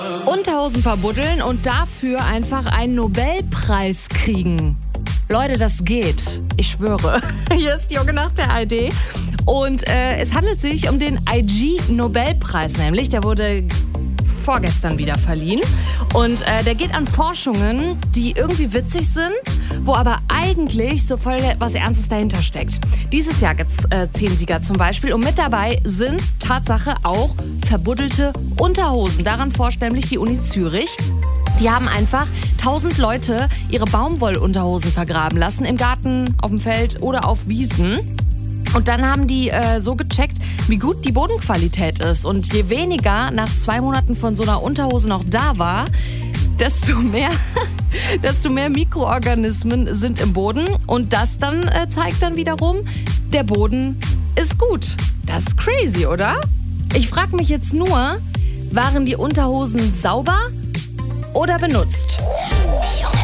Unterhosen verbuddeln und dafür einfach einen Nobelpreis kriegen. Leute, das geht. Ich schwöre. Hier ist Jogge nach der ID. Und es handelt sich um den IG-Nobelpreis nämlich. Der wurde vorgestern wieder verliehen. Und der geht an Forschungen, die irgendwie witzig sind, wo aber eigentlich so voll was Ernstes dahinter steckt. Dieses Jahr gibt's 10 Sieger zum Beispiel. Und mit dabei sind Tatsache auch verbuddelte Unterhosen. Daran forscht nämlich die Uni Zürich. Die haben einfach 1000 Leute ihre Baumwollunterhosen vergraben lassen. Im Garten, auf dem Feld oder auf Wiesen. Und dann haben die so gecheckt, wie gut die Bodenqualität ist. Und je weniger nach 2 Monaten von so einer Unterhose noch da war, desto mehr Mikroorganismen sind im Boden. Und das dann zeigt dann wiederum, der Boden ist gut. Das ist crazy, oder? Ich frage mich jetzt nur, waren die Unterhosen sauber oder benutzt?